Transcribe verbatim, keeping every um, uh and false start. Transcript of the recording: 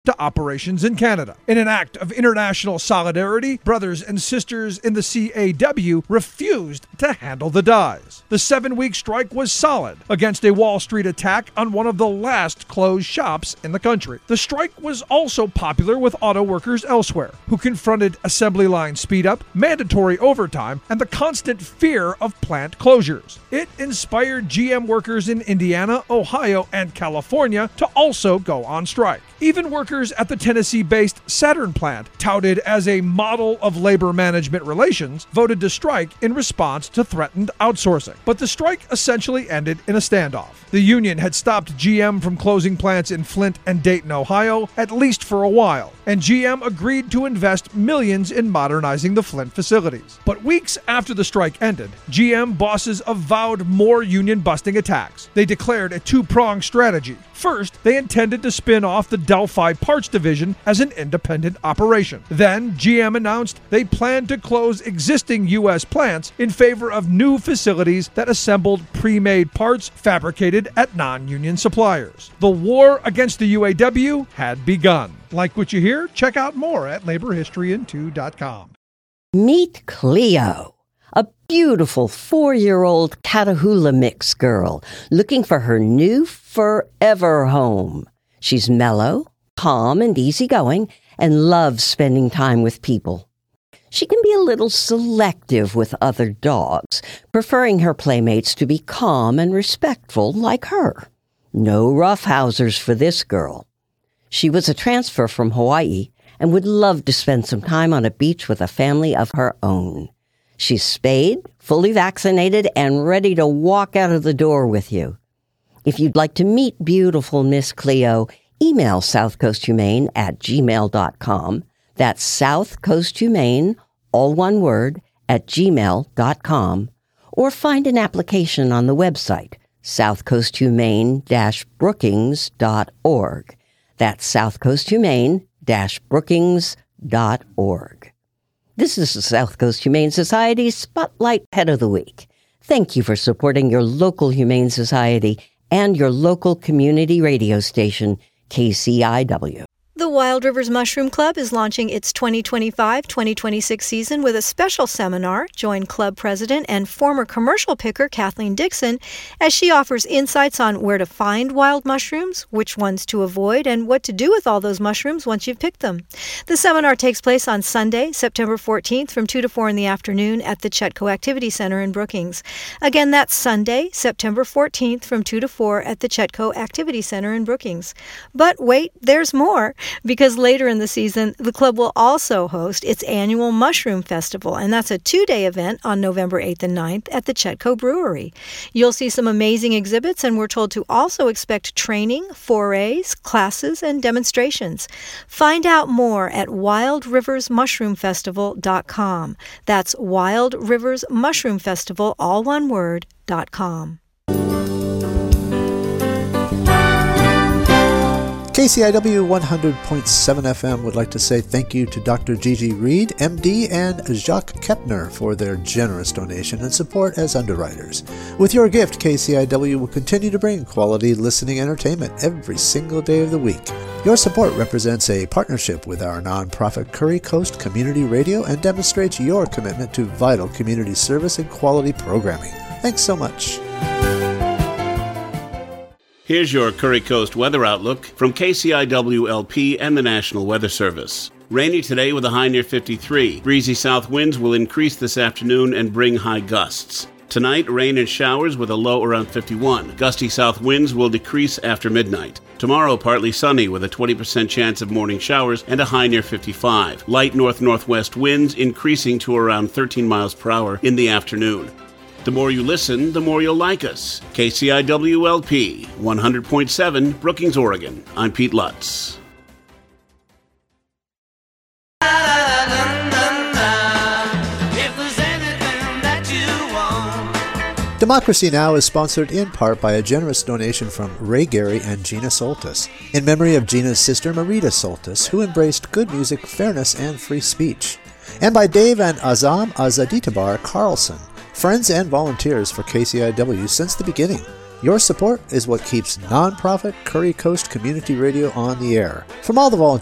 to operations in Canada. In an act of international solidarity, brothers and sisters in the C A W refused to handle the dies. The seven-week strike was solid against a Wall Street attack on one of the last closed shops in the country. The strike was also popular with auto workers elsewhere, who confronted assembly line speed-up, mandatory overtime, and the constant fear of plant closures. It inspired G M workers in Indiana, Ohio, and California to also go on strike. Even workers at the Tennessee-based Saturn plant, touted as a model of labor management relations, voted to strike in response to threatened outsourcing. But the strike essentially ended in a standoff. The union had stopped G M from closing plants in Flint and Dayton, Ohio, at least for a while, and G M agreed to invest millions in modernizing the Flint facilities. But weeks after the strike ended, G M bosses avowed more union-busting attacks. They declared a two-pronged strategy. First, they intended to spin off the Delphi Parts Division as an independent operation. Then, G M announced they planned to close existing U S plants in favor of new facilities that assembled pre-made parts fabricated at non-union suppliers. The war against the U A W had begun. Like what you hear? Check out more at labor history in two dot com. Meet Cleo, a beautiful four-year-old Catahoula mix girl looking for her new forever home. She's mellow, calm, and easygoing, and loves spending time with people. She can be a little selective with other dogs, preferring her playmates to be calm and respectful like her. No roughhousers for this girl. She was a transfer from Hawaii and would love to spend some time on a beach with a family of her own. She's spayed, fully vaccinated, and ready to walk out of the door with you. If you'd like to meet beautiful Miss Cleo, email southcoasthumane at gmail dot com. That's southcoasthumane, all one word, at gmail dot com. Or find an application on the website, southcoasthumane dash brookings dot org. That's southcoasthumane dash brookings dot org. This is the South Coast Humane Society's Spotlight Pet of the Week. Thank you for supporting your local Humane Society and your local community radio station, K C I W. The Wild Rivers Mushroom Club is launching its twenty twenty-five twenty twenty-six season with a special seminar. Join club president and former commercial picker Kathleen Dixon as she offers insights on where to find wild mushrooms, which ones to avoid, and what to do with all those mushrooms once you've picked them. The seminar takes place on Sunday, September fourteenth from two to four in the afternoon at the Chetco Activity Center in Brookings. Again, that's Sunday, September fourteenth from two to four at the Chetco Activity Center in Brookings. But wait, there's more. Because later in the season, the club will also host its annual Mushroom Festival, and that's a two-day event on November eighth and ninth at the Chetco Brewery. You'll see some amazing exhibits, and we're told to also expect training, forays, classes, and demonstrations. Find out more at wild rivers mushroom festival dot com. That's Wild Rivers Mushroom Festival, all one word, dot com. K C I W one hundred point seven F M would like to say thank you to Doctor Gigi Reed, M D, and Jacques Kepner for their generous donation and support as underwriters. With your gift, K C I W will continue to bring quality listening entertainment every single day of the week. Your support represents a partnership with our nonprofit Curry Coast Community Radio and demonstrates your commitment to vital community service and quality programming. Thanks so much. Here's your Curry Coast weather outlook from K C I W L P and the National Weather Service. Rainy today with a high near fifty-three. Breezy south winds will increase this afternoon and bring high gusts. Tonight, rain and showers with a low around fifty-one. Gusty south winds will decrease after midnight. Tomorrow, partly sunny with a twenty percent chance of morning showers and a high near fifty-five. Light north-northwest winds increasing to around thirteen miles per hour in the afternoon. The more you listen, the more you'll like us. K C I W L P, one hundred point seven, Brookings, Oregon. I'm Pete Lutz. Democracy Now! Is sponsored in part by a generous donation from Ray Gary and Gina Soltis, in memory of Gina's sister Marita Soltis, who embraced good music, fairness, and free speech. And by Dave and Azam Azaditabar Carlson, friends and volunteers for K C I W since the beginning. Your support is what keeps nonprofit Curry Coast Community Radio on the air. From all the volunteers